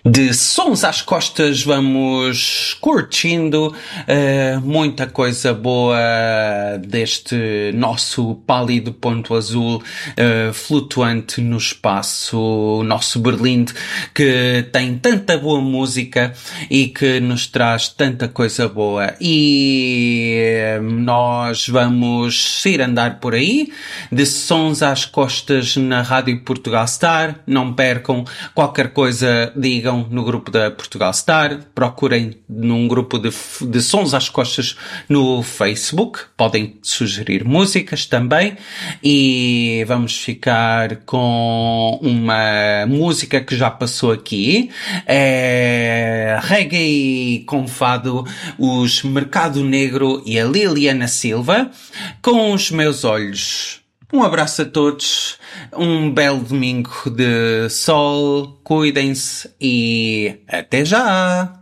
De sons às costas vamos curtindo muita coisa boa deste nosso pálido ponto azul flutuante no espaço, o nosso Berlim, que tem tanta boa música e que nos traz tanta coisa boa. E nós vamos ir andar por aí, de sons às costas na Rádio Portugal Star. Não percam, qualquer coisa digam no grupo da Portugal Star, procurem num grupo de sons às costas no Facebook, podem sugerir músicas também, e vamos ficar com uma música que já passou aqui, é reggae com fado, os Mercado Negro e a Liliana Silva, com Os Meus Olhos. Um abraço a todos, um belo domingo de sol, cuidem-se e até já!